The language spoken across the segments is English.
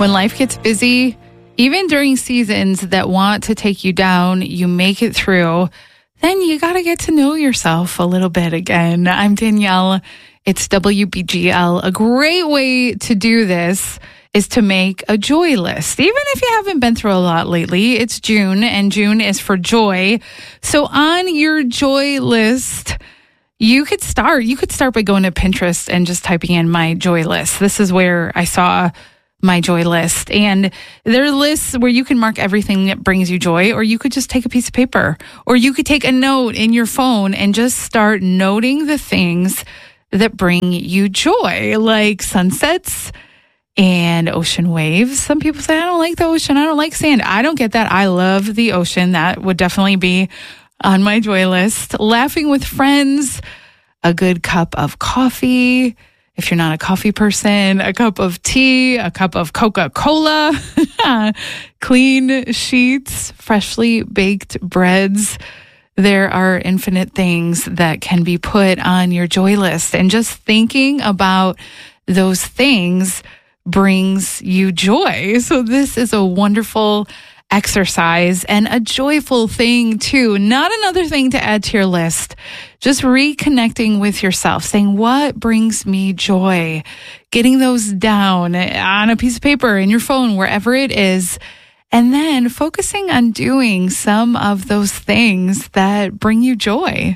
When life gets busy, even during seasons that want to take you down, you make it through, then you got to get to know yourself a little bit again. I'm Danielle. It's WBGL. A great way to do this is to make a joy list. Even if you haven't been through a lot lately, it's June, and June is for joy. So on your joy list, you could start by going to Pinterest and just typing in my joy list. This is where I saw my joy list. And there are lists where you can mark everything that brings you joy, or you could just take a piece of paper, or you could take a note in your phone and just start noting the things that bring you joy, like sunsets and ocean waves. Some people say, I don't like the ocean. I don't like sand. I don't get that. I love the ocean. That would definitely be on my joy list. Laughing with friends, a good cup of coffee. If you're not a coffee person, a cup of tea, a cup of Coca-Cola, clean sheets, freshly baked breads. There are infinite things that can be put on your joy list. And just thinking about those things brings you joy. So this is a wonderful exercise and a joyful thing too. Not another thing to add to your list. Just reconnecting with yourself, saying, what brings me joy? Getting those down on a piece of paper, in your phone, wherever it is. And then focusing on doing some of those things that bring you joy.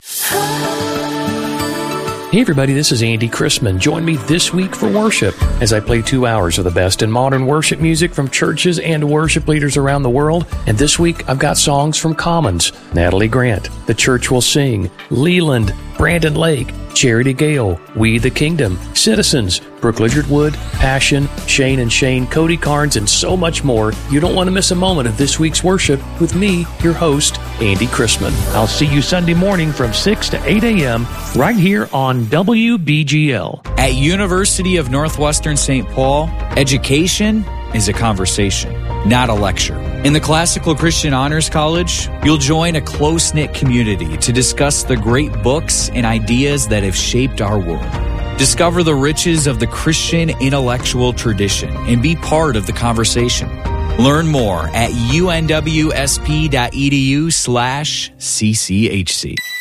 Hey everybody, this is Andy Chrisman. Join me this week for worship as I play 2 hours of the best in modern worship music from churches and worship leaders around the world. And this week I've got songs from Commons, Natalie Grant, The Church Will Sing, Leland, Brandon Lake, Charity Gale, We the Kingdom, Citizens, Brooke Lizard Wood, Passion, Shane and Shane, Cody Carnes, and so much more. You don't want to miss a moment of this week's worship with me, your host, Andy Chrisman. I'll see you Sunday morning from 6 to 8 a.m. right here on WBGL. At University of Northwestern St. Paul, education is a conversation, not a lecture. In the Classical Christian Honors College, you'll join a close-knit community to discuss the great books and ideas that have shaped our world. Discover the riches of the Christian intellectual tradition and be part of the conversation. Learn more at unwsp.edu/cchc.